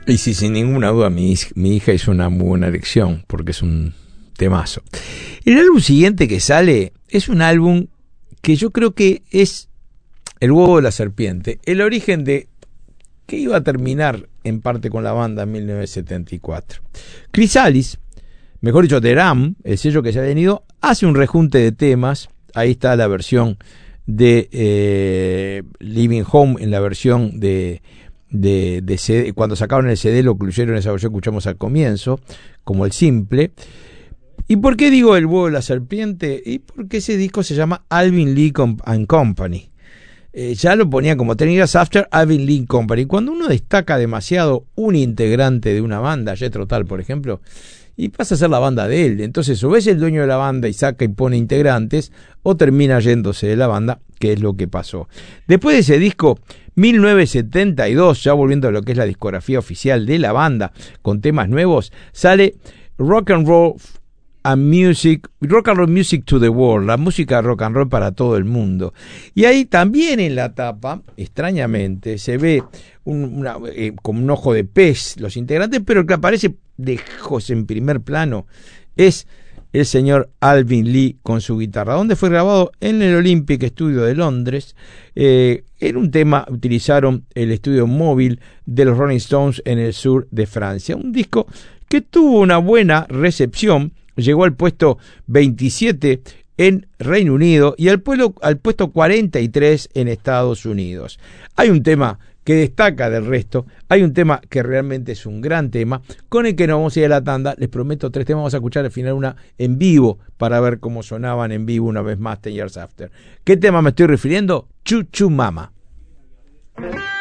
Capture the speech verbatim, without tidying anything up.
Y sí, sin ninguna duda, mi, mi hija hizo una muy buena elección, porque es un temazo. El álbum siguiente que sale es un álbum que yo creo que es el huevo de la serpiente, el origen de que iba a terminar en parte con la banda en mil novecientos setenta y cuatro. Chrysalis, mejor dicho, The Ram, el sello que se ha venido, hace un rejunte de temas. Ahí está la versión de eh, Living Home, en la versión de, de, de C D. Cuando sacaron el C D lo incluyeron en esa versión que escuchamos al comienzo, como el simple. ¿Y por qué digo el huevo de la serpiente? Y porque ese disco se llama Alvin Lee and Company. Eh, ya lo ponía como Ten Years After Alvin Lee Company. Cuando uno destaca demasiado un integrante de una banda, Jethro Tull por ejemplo, y pasa a ser la banda de él, entonces o es el dueño de la banda y saca y pone integrantes, o termina yéndose de la banda, que es lo que pasó. Después de ese disco, mil novecientos setenta y dos, ya volviendo a lo que es la discografía oficial de la banda, con temas nuevos, sale Rock and Roll and Music, Rock and Roll Music to the World, la música rock and roll para todo el mundo. Y ahí también en la tapa, extrañamente, se ve un, una, eh, como un ojo de pez los integrantes, pero el que aparece lejos en primer plano es el señor Alvin Lee con su guitarra, donde fue grabado en el Olympic Studio de Londres. Eh, en un tema utilizaron el estudio móvil de los Rolling Stones en el sur de Francia. Un disco que tuvo una buena recepción. Llegó al puesto veintisiete en Reino Unido y al, pueblo, al puesto cuarenta y tres en Estados Unidos. Hay un tema que destaca del resto, hay un tema que realmente es un gran tema, con el que nos vamos a ir a la tanda. Les prometo tres temas, vamos a escuchar al final una en vivo para ver cómo sonaban en vivo una vez más Ten Years After. ¿Qué tema me estoy refiriendo? Choo Choo Mama.